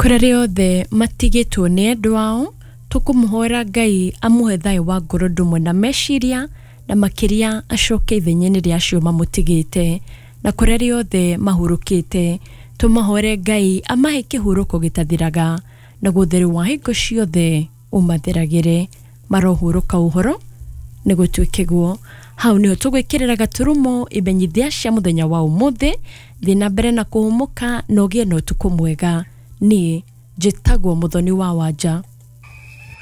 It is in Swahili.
Kurere othe matigitwo ni endu ao tukumuhora Ngai amuhe thayo wa ngoro ndumwe na meciria na makiria acoke ithenye-ini ria acio mamutigite na kurere othe mahurukite tumahore Ngai amahe kihuruko gitathiraga na gutheru wa hingo ciothe umatheragire marohuruka uhoro ni gutwikiguo hau niho tugwikirira gaturumo ibenyithia cia muthenya wa umuthi thina mbere na kuhumuka no gie no tukumwega ni njitagwo Muthoni wa Wanja.